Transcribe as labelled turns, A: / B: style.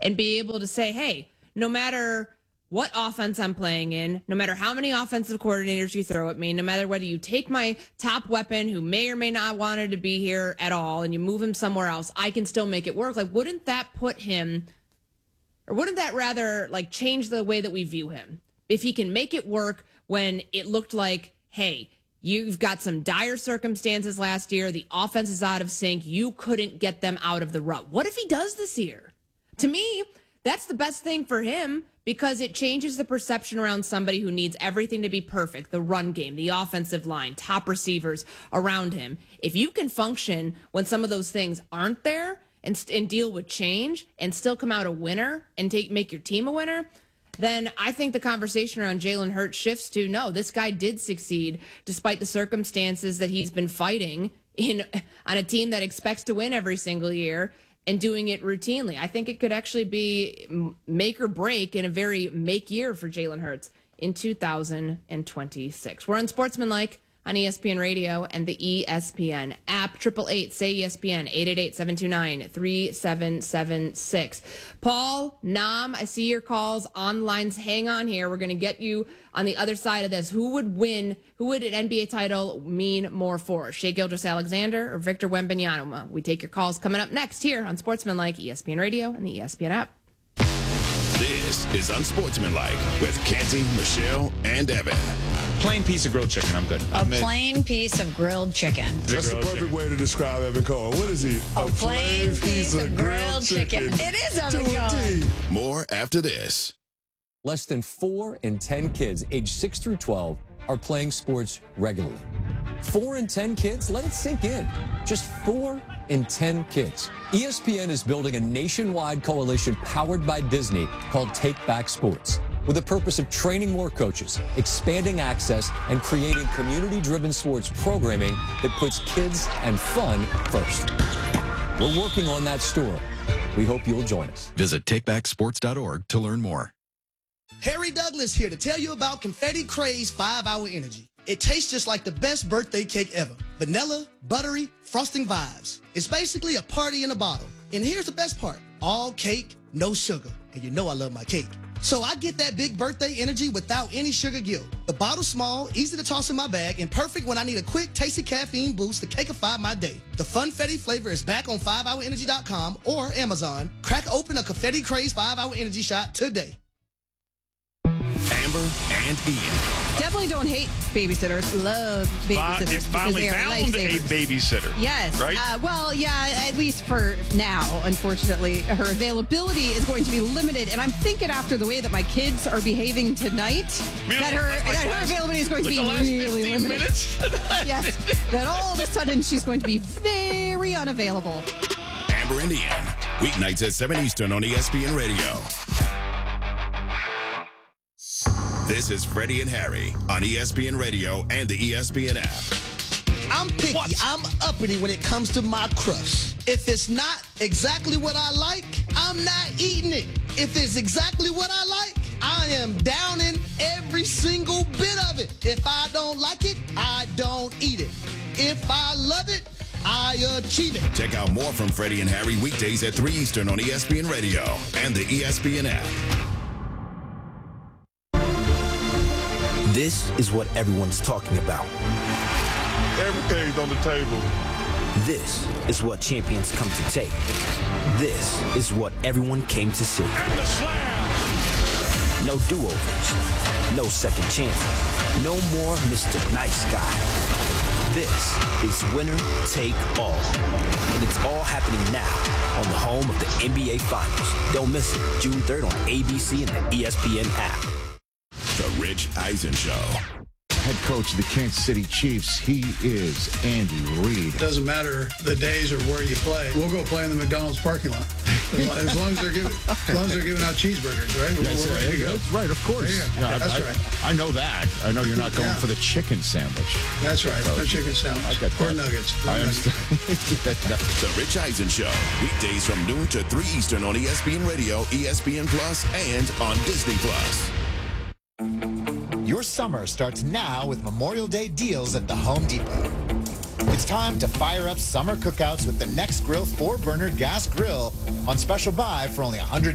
A: and be able to say, hey, no matter what offense I'm playing in, no matter how many offensive coordinators you throw at me, no matter whether you take my top weapon who may or may not wanted to be here at all and you move him somewhere else, I can still make it work. Like, wouldn't that put him, or wouldn't that rather like change the way that we view him? If he can make it work when it looked like, hey, you've got some dire circumstances last year, the offense is out of sync, you couldn't get them out of the rut. What if he does this year? To me, that's the best thing for him, because it changes the perception around somebody who needs everything to be perfect, the run game, the offensive line, top receivers around him. If you can function when some of those things aren't there and deal with change and still come out a winner and make your team a winner, then I think the conversation around Jalen Hurts shifts to, no, this guy did succeed despite the circumstances that he's been fighting on a team that expects to win every single year, and doing it routinely. I think it could actually be make or break in a very make year for Jalen Hurts in 2026. We're on Sportsmanlike on ESPN Radio and the ESPN app. 888-SAY-ESPN, 888-729-3776. Paul, Nam, I see your calls on lines. Hang on here. We're going to get you on the other side of this. Who would win? Who would an NBA title mean more for? Shai Gilgeous-Alexander or Victor Wembanyama? We take your calls coming up next here on Sportsmanlike, ESPN Radio and the ESPN app.
B: This is Unsportsmanlike with Canty, Michelle, and Evan.
C: Plain piece of grilled chicken. I'm good.
D: A plain piece of grilled chicken.
E: That's the perfect way to describe Evan Cohen. What is he?
D: A plain piece of grilled chicken. It is Evan Cohen.
B: More after this.
F: Less than 4 in 10 kids aged 6 through 12 are playing sports regularly. 4 in 10 kids? Let it sink in. Just 4 in 10 kids. ESPN is building a nationwide coalition powered by Disney called Take Back Sports, with the purpose of training more coaches, expanding access, and creating community-driven sports programming that puts kids and fun first. We're working on that story. We hope you'll join us.
B: Visit takebacksports.org to learn more.
G: Harry Douglas here to tell you about Confetti Craze 5-Hour Energy. It tastes just like the best birthday cake ever. Vanilla, buttery, frosting vibes. It's basically a party in a bottle. And here's the best part. All cake, no sugar. And you know I love my cake. So I get that big birthday energy without any sugar guilt. The bottle's small, easy to toss in my bag, and perfect when I need a quick, tasty caffeine boost to cakeify my day. The Funfetti flavor is back on 5hourenergy.com or Amazon. Crack open a Confetti Craze 5-Hour Energy shot today.
B: Amber and Ian.
H: Definitely don't hate babysitters. Love babysitters.
C: It finally found a babysitter.
H: Yes.
C: Right?
H: Well, yeah, at least for now, unfortunately. Her availability is going to be limited. And I'm thinking after the way that my kids are behaving tonight, that her availability is going to be really limited.
C: Minutes?
H: Yes. That all of a sudden she's going to be very unavailable.
B: Amber and Ian. Weeknights at 7 Eastern on ESPN Radio. This is Freddie and Harry on ESPN Radio and the ESPN app.
G: I'm picky. I'm uppity when it comes to my crust. If it's not exactly what I like, I'm not eating it. If it's exactly what I like, I am downing every single bit of it. If I don't like it, I don't eat it. If I love it, I achieve it.
B: Check out more from Freddie and Harry weekdays at 3 Eastern on ESPN Radio and the ESPN app.
I: This is what everyone's talking about.
E: Everything's on the table.
I: This is what champions come to take. This is what everyone came to see.
C: And the slam!
I: No do-overs. No second chances. No more Mr. Nice Guy. This is winner take all. And it's all happening now on the home of the NBA Finals. Don't miss it. June 3rd on ABC and the ESPN app.
B: The Rich Eisen Show.
J: Head coach of the Kansas City Chiefs, he is Andy Reid.
K: It doesn't matter the days or where you play. We'll go play in the McDonald's parking lot. As long as they're giving out cheeseburgers, right?
J: We're ready to go. That's right, of course.
K: Yeah, that's right.
J: I know that. I know you're not going for the chicken sandwich.
K: That's right. No chicken sandwich.
J: Or
K: nuggets.
J: I understand.
B: The Rich Eisen Show. Weekdays from noon to 3 Eastern on ESPN Radio, ESPN Plus, and on Disney Plus.
L: Your summer starts now with Memorial Day deals at the Home Depot. It's time to fire up summer cookouts with the Next Grill 4-burner gas grill on special buy for only $100.